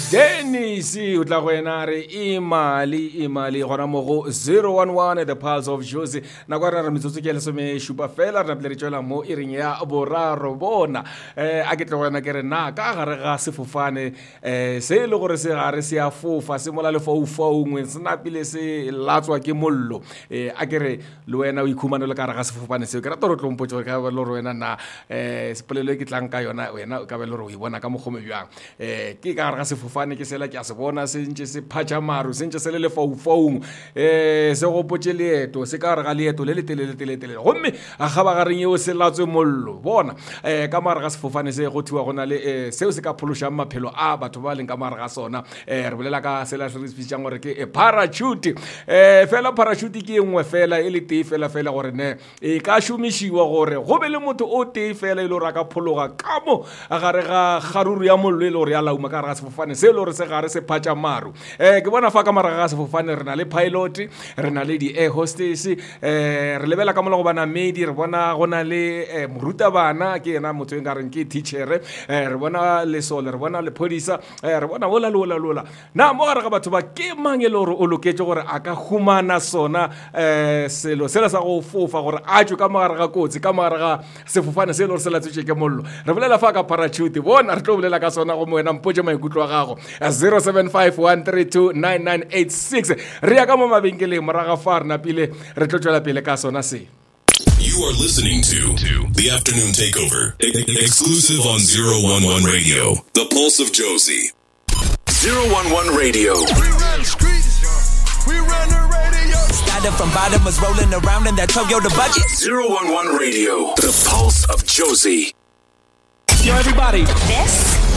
Dennis o tla go ena re imali gona mo go 011 the pulse of Jozi na kwa re metsotso ke lesome shupa fela re ble re tswela mo iring ya boraro bona a ke tlo wena ke re na ka gare ga sefofane se le gore se gare se a fofa se mola le foufongwe se napile se latswa ke mollo a ke re le wena o ikhumana le ka gare ga sefofane se ke ra toro tlompotse ka ba le wena na sepolelo ke tlang ka yona wena ka ba le re o bona ka mogome bjang ke ka gare ga sefofane ke sela ke a se bona se ntse se phatša maru se ntse se le foufong se go potše leeto se ka gare ga leeto le le telele gomme a ga ba gareng eo se latswe mollo bona ka mare ga sefofane se go thiwa gona le seo se ka phološang maphelo a batho ba leng ka mare ga sona re bolela ka sela se re spitšang gore ke parachute fela parachute ke engwe fela e le tee fela gore ne e ka šomišiwa gore go be le motho o tee fela e le gore a ka phologa ka mo a gare ga kgaruru ya mollo e le gore ya lauma ka gare ga sefofane se e le gore se gare se phatša maru ke bona fa ka maraga ga sefofane re na le pilot re na le di-air hostess re lebela ka mola go banamedi re bona go na le morutabana ke ena motho e nka reng ke teachere re bona lesole re bona lephodisa re bona lola na mo gare ga batho ba ke mang e le gore o loketse gore a ka humana sona selo sela sa go fofa gore a tšwe ka mogare ga kotsi ka mogare ga sefofane se e le gore se latswetše ke mollo re bolela fa ka parachute bona re tlo bolela ka sona go mo wena mpotse maikutlo a gago 0751329986 re ya ka mo mabenkeleng moraga fa re napile re tlo tšwela pele ka sona se. You are listening to The Afternoon Takeover, exclusive on 011 Radio, The Pulse of Josie. 011 Radio. We run the streets, we run the radio. Started from bottom, was rolling around in that Toyota budget. 011 Radio, The Pulse of Josie. Yo, everybody. This